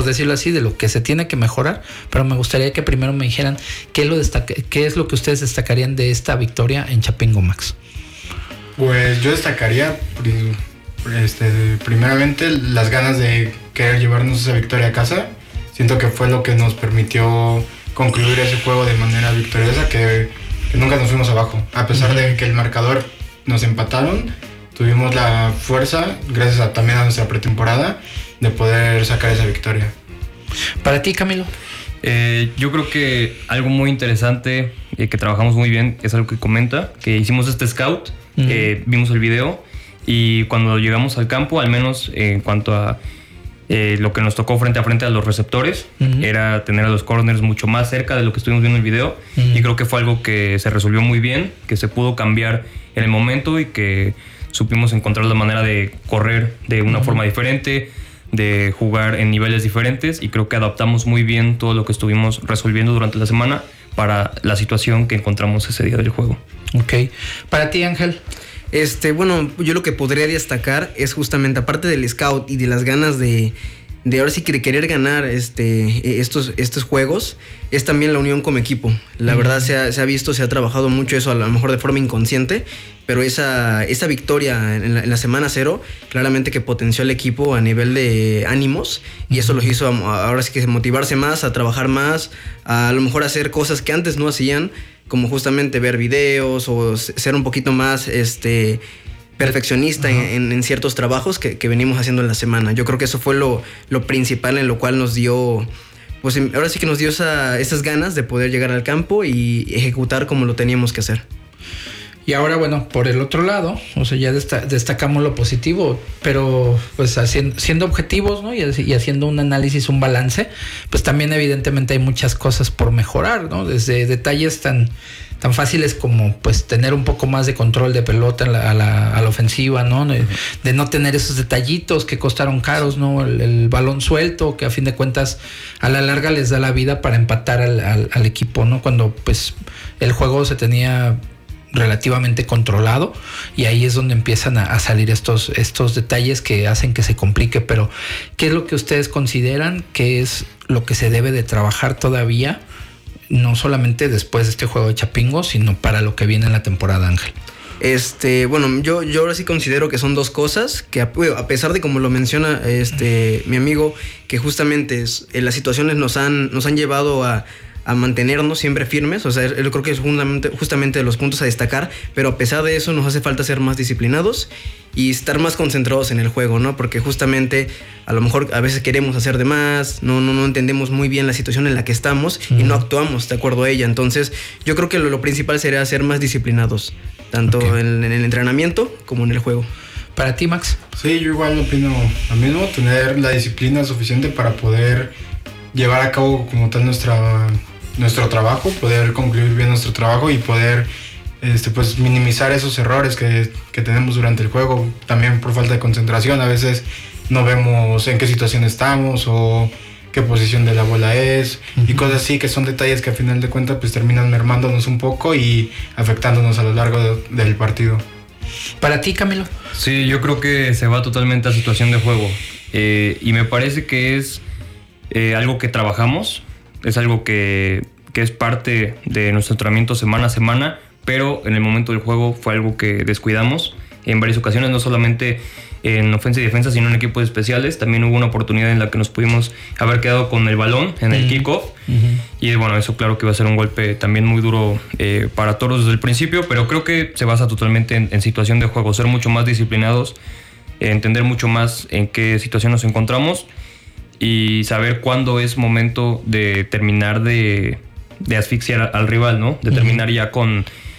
decirlo así, de lo que se tiene que mejorar, pero me gustaría que primero me dijeran qué es lo que ustedes destacarían de esta victoria en Chapingo, Max. Pues yo destacaría primeramente las ganas de querer llevarnos esa victoria a casa. Siento que fue lo que nos permitió concluir ese juego de manera victoriosa, que nunca nos fuimos abajo. A pesar de que el marcador nos empataron, tuvimos la fuerza, gracias también a nuestra pretemporada, de poder sacar esa victoria. Para ti, Camilo. Yo creo que algo muy interesante que trabajamos muy bien es algo que comenta, que hicimos este scout, vimos el video y cuando llegamos al campo, al menos en cuanto a lo que nos tocó frente a frente a los receptores, era tener a los corners mucho más cerca de lo que estuvimos viendo en el video, y creo que fue algo que se resolvió muy bien, que se pudo cambiar en el momento y que supimos encontrar la manera de correr de una forma diferente, de jugar en niveles diferentes, y creo que adaptamos muy bien todo lo que estuvimos resolviendo durante la semana para la situación que encontramos ese día del juego. Ok. Para ti, Ángel. Bueno, yo lo que podría destacar es justamente, aparte del scout y de las ganas de ahora sí que querer ganar estos juegos, es también la unión como equipo. La verdad se ha visto, se ha trabajado mucho eso, a lo mejor de forma inconsciente, pero esa victoria en la semana 0 claramente que potenció al equipo a nivel de ánimos, y eso los hizo ahora sí que motivarse más, a trabajar más, a lo mejor hacer cosas que antes no hacían, como justamente ver videos o ser un poquito más perfeccionista en ciertos trabajos que venimos haciendo en la semana. Yo creo que eso fue lo principal, en lo cual nos dio, pues ahora sí que nos dio esas ganas de poder llegar al campo y ejecutar como lo teníamos que hacer. Y ahora, bueno, por el otro lado, o sea, ya destacamos lo positivo, pero pues siendo objetivos, ¿no? Y haciendo un análisis, un balance, pues también evidentemente hay muchas cosas por mejorar, ¿no? Desde detalles tan fáciles como pues tener un poco más de control de pelota a la ofensiva, ¿no? De no tener esos detallitos que costaron caros, ¿no? El balón suelto, que a fin de cuentas a la larga les da la vida para empatar al equipo, ¿no? Cuando pues el juego se tenía relativamente controlado, y ahí es donde empiezan a salir estos detalles que hacen que se complique. Pero ¿qué es lo que ustedes consideran que es lo que se debe de trabajar todavía, no solamente después de este juego de Chapingo, sino para lo que viene en la temporada, Ángel? Bueno, yo ahora sí considero que son dos cosas que a pesar de, como lo menciona mi amigo, que justamente las situaciones nos han llevado a mantenernos siempre firmes, o sea, yo creo que es justamente de los puntos a destacar, pero a pesar de eso nos hace falta ser más disciplinados y estar más concentrados en el juego, ¿no? Porque justamente a lo mejor a veces queremos hacer de más, no entendemos muy bien la situación en la que estamos y no actuamos de acuerdo a ella. Entonces yo creo que lo principal sería ser más disciplinados, tanto en el entrenamiento como en el juego. Para ti, Max. Sí, yo igual opino lo mismo, tener la disciplina suficiente para poder llevar a cabo como tal nuestro trabajo, poder concluir bien nuestro trabajo y poder pues minimizar esos errores que tenemos durante el juego, también por falta de concentración. A veces no vemos en qué situación estamos o qué posición de la bola es, y cosas así, que son detalles que a final de cuentas pues terminan mermándonos un poco y afectándonos a lo largo del partido. Para ti, Camilo. Sí, yo creo que se va totalmente a situación de juego, y me parece que es algo que trabajamos, es algo que es parte de nuestro entrenamiento semana a semana, pero en el momento del juego fue algo que descuidamos en varias ocasiones, no solamente en ofensa y defensa, sino en equipos especiales. También hubo una oportunidad en la que nos pudimos haber quedado con el balón en el kickoff, y bueno, eso claro que va a ser un golpe también muy duro para todos desde el principio, pero creo que se basa totalmente en situación de juego, ser mucho más disciplinados, entender mucho más en qué situación nos encontramos y saber cuándo es momento de terminar de asfixiar al rival, ¿no? De terminar ya con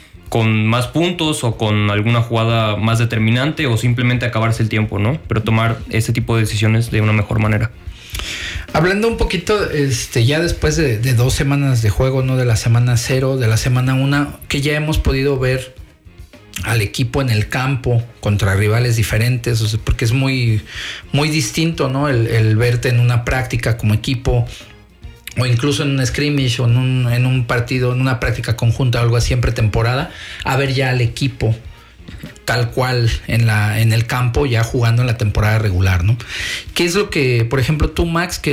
más puntos o con alguna jugada más determinante, o simplemente acabarse el tiempo, ¿no? Pero tomar ese tipo de decisiones de una mejor manera. Hablando un poquito, ya después de 2 semanas de juego, ¿no? De la semana 0, de la semana 1, que ya hemos podido ver al equipo en el campo contra rivales diferentes, o sea, porque es muy, muy distinto, ¿no? El verte en una práctica como equipo, o incluso en un scrimmage, o en un partido, en una práctica conjunta o algo así en pretemporada, a ver ya al equipo tal cual en el campo, ya jugando en la temporada regular, ¿no? ¿Qué es lo que, por ejemplo, tú, Max, que